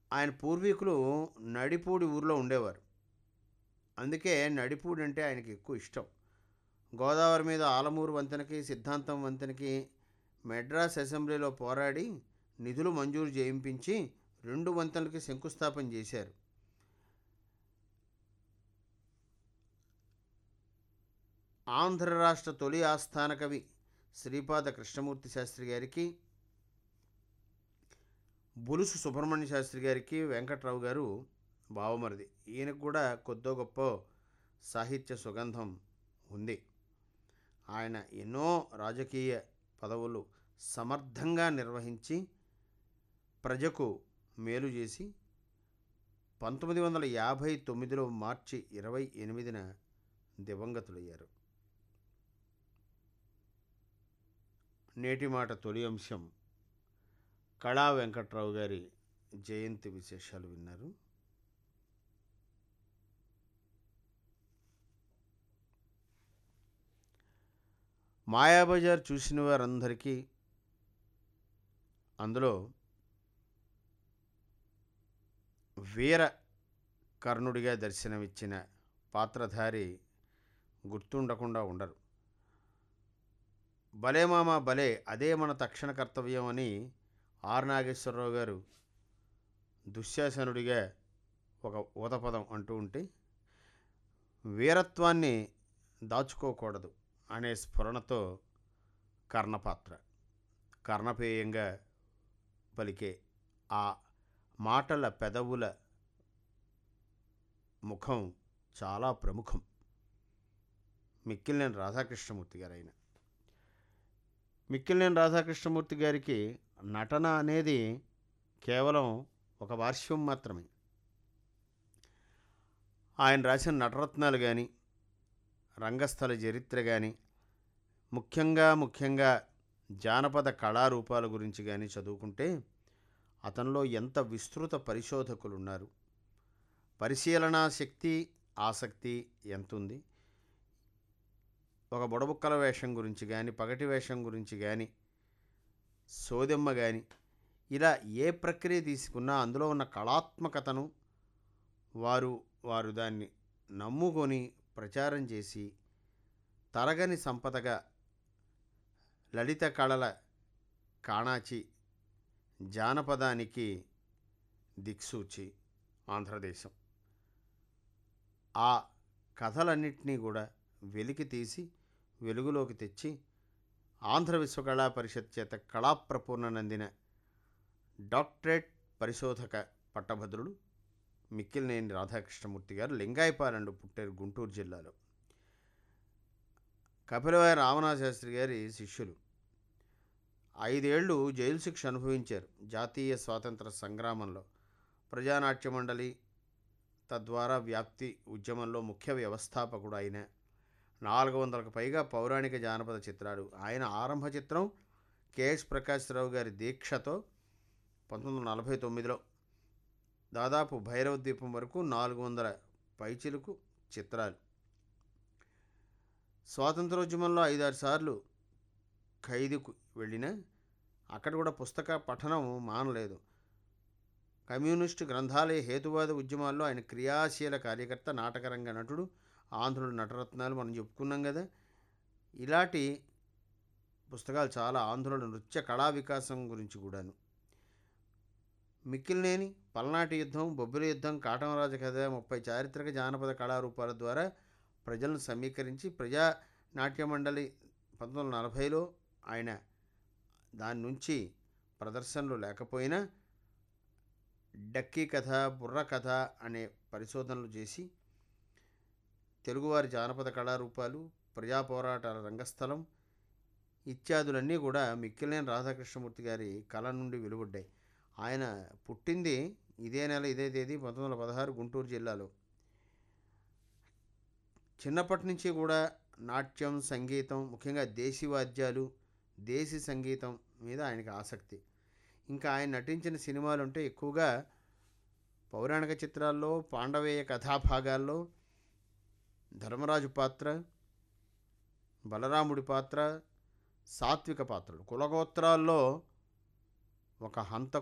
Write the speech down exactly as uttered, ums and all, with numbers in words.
ఆయన పూర్వీకులు నడిపూడి ఊరిలో ఉండేవారు. అందుకే నడిపూడి అంటే ఆయనకి ఎక్కువ ఇష్టం. గోదావరి మీద ఆలమూరు వంతెనకి, సిద్ధాంతం వంతెనకి మెడ్రాస్ అసెంబ్లీలో పోరాడి నిధులు మంజూరు చేయింపించి రెండు వంతెనలకి శంకుస్థాపన చేశారు. ఆంధ్ర రాష్ట్ర తొలి ఆస్థాన కవి శ్రీపాద కృష్ణమూర్తి శాస్త్రి గారికి, బులుసు సుబ్రహ్మణ్య శాస్త్రి గారికి వెంకట్రావు గారు బావమరిది. ఈయనకు కూడా కొద్దో గొప్ప సాహిత్య సుగంధం ఉంది. ఆయన ఎన్నో రాజకీయ పదవులు సమర్థంగా నిర్వహించి ప్రజకు మేలు చేసి పంతొమ్మిది వందల యాభై తొమ్మిదిలో మార్చి ఇరవై ఎనిమిదిన దివంగతులయ్యారు. నేటి మాట తొలి అంశం కళా వెంకట్రావు గారి జయంతి విశేషాలు విన్నారు. మాయాబజార్ చూసిన వారందరికీ అందులో వీర కర్ణుడిగా దర్శనమిచ్చిన పాత్రధారి గుర్తుండకుండా ఉండరు. భలే మామ భలే, అదే మన తక్షణ కర్తవ్యం అని ఆర్ నాగేశ్వరరావు గారు దుశ్శాసనుడిగా ఒక ఊతపదం అంటూ ఉంటే, వీరత్వాన్ని దాచుకోకూడదు అనే స్ఫురణతో కర్ణపాత్ర కర్ణపేయంగా పలికే ఆ మాటల పెదవుల ముఖం చాలా ప్రముఖం. మిక్కిలినేని రాధాకృష్ణమూర్తి గారు అయిన మిక్కిలినేని రాధాకృష్ణమూర్తి గారికి నటన అనేది కేవలం ఒక వార్ష్యం మాత్రమే. ఆయన రాసిన నటరత్నాలు కానీ, రంగస్థల చరిత్ర కానీ, ముఖ్యంగా ముఖ్యంగా జానపద కళారూపాల గురించి కానీ చదువుకుంటే అతనిలో ఎంత విస్తృత పరిశోధకులు ఉన్నారు, పరిశీలనా శక్తి, ఆసక్తి ఎంతుంది. ఒక బుడబుక్కల వేషం గురించి కానీ, పగటి వేషం గురించి కానీ, సోదెమ్మ కానీ, ఇలా ఏ ప్రక్రియ తీసుకున్నా అందులో ఉన్న కళాత్మకతను వారు వారు దాన్ని నమ్ముకొని ప్రచారం చేసి తరగని సంపదగా లలిత కళల కాణాచి జానపదానికి దిక్సూచి ఆంధ్రదేశం. ఆ కథలన్నింటినీ కూడా వెలికి తీసి వెలుగులోకి తెచ్చి ఆంధ్ర విశ్వకళా పరిషత్ చేత కళాప్రపూర్ణ నందిన డాక్టరేట్ పరిశోధక పట్టభద్రుడు మిక్కిలినేని రాధాకృష్ణమూర్తి గారు లింగాయపాలెంలో పుట్టారు, గుంటూరు జిల్లాలో. కపిలవాయి రామనాథ శాస్త్రి గారి శిష్యులు. ఐదేళ్లు జైలు శిక్ష అనుభవించారు జాతీయ స్వాతంత్ర సంగ్రామంలో. ప్రజానాట్య మండలి తద్వారా వ్యాప్తి ఉద్యమంలో ముఖ్య వ్యవస్థాపకుడు అయిన నాలుగు వందలకు పైగా పౌరాణిక జానపద చిత్రాలు. ఆయన ఆరంభ చిత్రం కెఎస్ ప్రకాశ్రావు గారి దీక్షతో పంతొమ్మిది వందల నలభై తొమ్మిదిలో దాదాపు భైరవ ద్వీపం వరకు నాలుగు వందల పైచిలుకు చిత్రాలు. స్వాతంత్రోద్యమంలో ఐదారు సార్లు ఖైదుకు వెళ్ళినా అక్కడ కూడా పుస్తక పఠనం మానలేదు. కమ్యూనిస్టు గ్రంథాలయ హేతువాద ఉద్యమాల్లో ఆయన క్రియాశీల కార్యకర్త, నాటకరంగ నటుడు, ఆంధ్రుడు నటరత్నాలు మనం చెప్పుకున్నాం కదా. ఇలాంటి పుస్తకాలు చాలా. ఆంధ్రుల నృత్య కళా వికాసం గురించి కూడాను. మిక్కిలినేని పల్నాటి యుద్ధం, బొబ్బిలి యుద్ధం, కాటమరాజ కథ, ముప్పై చారిత్రక జానపద కళారూపాల ద్వారా ప్రజలను సమీకరించి ప్రజా నాట్య మండలి పంతొమ్మిది వందల నలభైలో ఆయన దాని నుంచి ప్రదర్శనలు లేకపోయినా డక్కీ కథ, బుర్ర కథ అనే పరిశోధనలు చేసి తెలుగువారి జానపద కళారూపాలు, ప్రజా పోరాటాల రంగస్థలం ఇత్యాదులన్నీ కూడా మిక్కిలినేని రాధాకృష్ణమూర్తి గారి కళ నుండి వెలువడ్డాయి. ఆయన పుట్టింది ఇదే నెల ఇదే తేదీ పంతొమ్మిది వందల పదహారు గుంటూరు జిల్లాలో. చిన్నప్పటి నుంచి కూడా నాట్యం, సంగీతం, ముఖ్యంగా దేశీ వాద్యాలు, దేశీ సంగీతం మీద ఆయనకి ఆసక్తి. ఇంకా ఆయన నటించిన సినిమాలు అంటే ఎక్కువగా పౌరాణిక చిత్రాల్లో, పాండవేయ కథాభాగాల్లో ధర్మరాజు పాత్ర, బలరాముడి పాత్ర, సాత్విక పాత్రలు. కులగోత్రాల్లో ఒక హంత